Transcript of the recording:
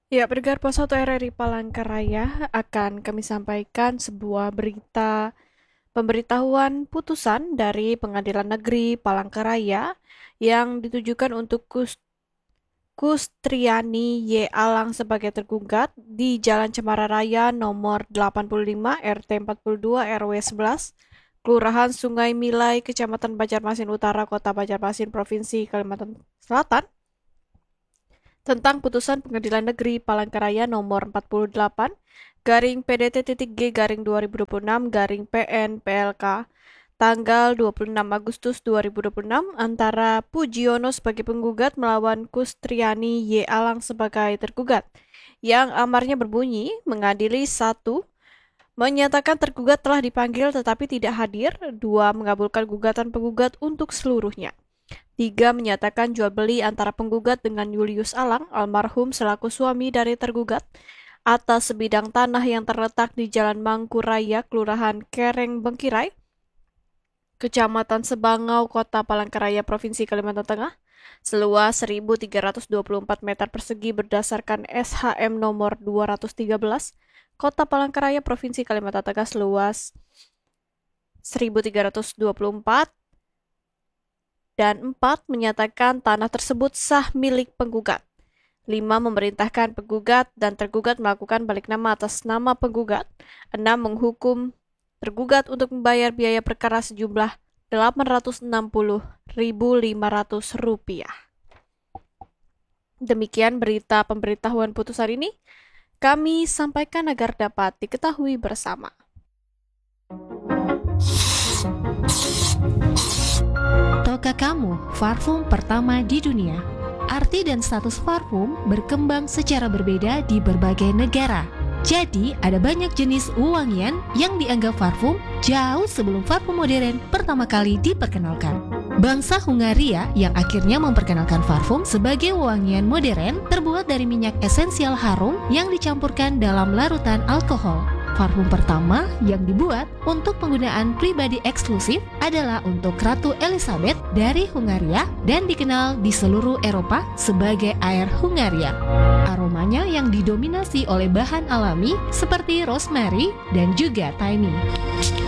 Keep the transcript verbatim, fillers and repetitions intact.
Ya, pendengar Pos satu R R I Palangkaraya akan kami sampaikan sebuah berita pemberitahuan putusan dari Pengadilan Negeri Palangkaraya yang ditujukan untuk Kus Kustriani Y. Alang sebagai tergugat di Jalan Cemara Raya nomor delapan puluh lima R T empat puluh dua R W sebelas, Kelurahan Sungai Milai, Kecamatan Banjarmasin Utara, Kota Banjarmasin, Provinsi Kalimantan Selatan, tentang putusan Pengadilan Negeri Palangkaraya nomor empat puluh delapan garing P D T.G garing dua ribu dua puluh enam garing P N P L K tanggal dua puluh enam Agustus dua ribu dua puluh enam antara Pujiono sebagai penggugat melawan Kustriani Y. Alang sebagai tergugat, yang amarnya berbunyi mengadili: satu, menyatakan tergugat telah dipanggil tetapi tidak hadir; dua, mengabulkan gugatan penggugat untuk seluruhnya; tiga, menyatakan jual beli antara penggugat dengan Julius Alang, almarhum selaku suami dari tergugat, atas sebidang tanah yang terletak di Jalan Mangkuraya, Kelurahan Kereng Bengkirai, Kecamatan Sebangau, Kota Palangkaraya, Provinsi Kalimantan Tengah, seluas seribu tiga ratus dua puluh empat meter persegi berdasarkan S H M nomor dua ratus tiga belas, Kota Palangkaraya, Provinsi Kalimantan Tengah, seluas seribu tiga ratus dua puluh empat, dan empat, menyatakan tanah tersebut sah milik penggugat. lima, memerintahkan penggugat dan tergugat melakukan balik nama atas nama penggugat. enam, menghukum tergugat untuk membayar biaya perkara sejumlah delapan ratus enam puluh ribu lima ratus rupiah. Demikian berita pemberitahuan putusan ini kami sampaikan agar dapat diketahui bersama. Tahukah kamu, parfum pertama di dunia? Arti dan status parfum berkembang secara berbeda di berbagai negara. Jadi, ada banyak jenis wewangian yang dianggap parfum jauh sebelum parfum modern pertama kali diperkenalkan. Bangsa Hungaria yang akhirnya memperkenalkan parfum sebagai wewangian modern terbuat dari minyak esensial harum yang dicampurkan dalam larutan alkohol. Parfum pertama yang dibuat untuk penggunaan pribadi eksklusif adalah untuk Ratu Elizabeth dari Hungaria dan dikenal di seluruh Eropa sebagai Air Hungaria. Aromanya yang didominasi oleh bahan alami seperti rosemary dan juga thyme.